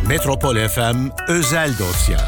Metropol FM özel dosya.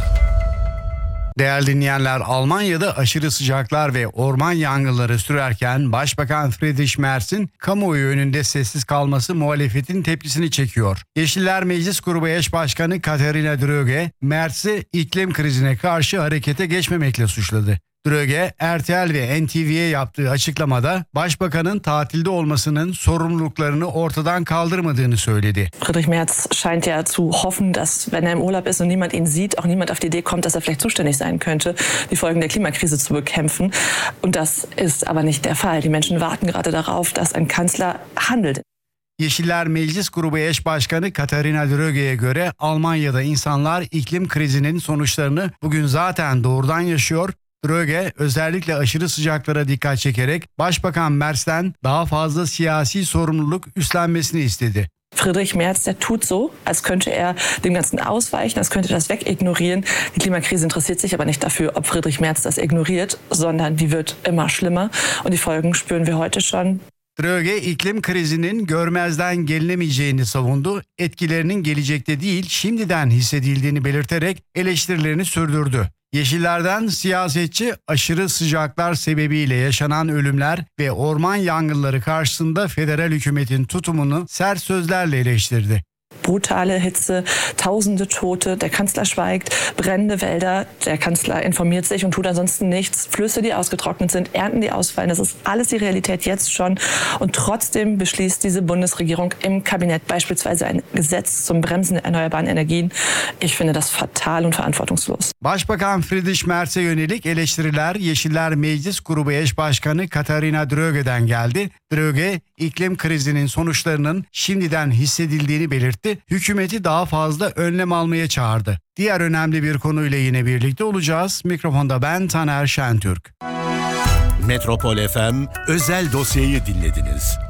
Değerli dinleyenler, Almanya'da aşırı sıcaklar ve orman yangınları sürerken Başbakan Friedrich Merz'in kamuoyu önünde sessiz kalması muhalefetin tepkisini çekiyor. Yeşiller Meclis Grubu Eş Başkanı Katharina Dröge, Merz'i iklim krizine karşı harekete geçmemekle suçladı. Dröge, RTL ve NTV'ye yaptığı açıklamada Başbakanın tatilde olmasının sorumluluklarını ortadan kaldırmadığını söyledi. Friedrich Merz scheint ja zu hoffen, dass wenn er im Urlaub ist und niemand ihn sieht, auch niemand auf die Idee kommt, dass er vielleicht zuständig sein könnte, die Folgen der Klimakrise zu bekämpfen. Und das ist aber nicht der Fall. Die Menschen warten gerade darauf, dass ein Kanzler handelt. Yeşiller Meclis Grubu Eş Başkanı Katharina Dröge'ye göre Almanya'da insanlar iklim krizinin sonuçlarını bugün zaten doğrudan yaşıyor. Dröge özellikle aşırı sıcaklara dikkat çekerek Başbakan Merz'ten daha fazla siyasi sorumluluk üstlenmesini istedi. Friedrich Merz, der tut so, als könnte er dem Ganzen ausweichen, als könnte das wegignorieren. Die Klimakrise interessiert sich aber nicht dafür, ob Friedrich Merz das ignoriert, sondern die wird immer schlimmer und die Folgen spüren wir heute schon. Dröge iklim krizinin görmezden gelinemeyeceğini savundu, etkilerinin gelecekte değil şimdiden hissedildiğini belirterek eleştirilerini sürdürdü. Yeşillerden siyasetçi aşırı sıcaklar sebebiyle yaşanan ölümler ve orman yangınları karşısında federal hükümetin tutumunu sert sözlerle eleştirdi. Brutale Hitze, tausende Tote, der Kanzler schweigt, brennende Wälder, der Kanzler informiert sich und tut ansonsten nichts, Flüsse, die ausgetrocknet sind, Ernten, die ausfallen, das ist alles die Realität jetzt schon und trotzdem beschließt diese Bundesregierung im Kabinett beispielsweise ein Gesetz zum Bremsen der erneuerbaren Energien. Ich finde das fatal und verantwortungslos. Başbakan Friedrich Merz'e yönelik eleştiriler Yeşiller Meclis Grubu Eş Başkanı Katharina Dröge'den geldi. Dröge, iklim krizinin sonuçlarının şimdiden hissedildiğini belirtti. Hükümeti daha fazla önlem almaya çağırdı. Diğer önemli bir konuyla yine birlikte olacağız. Mikrofonda ben Taner Şentürk. Metropol FM özel dosyayı dinlediniz.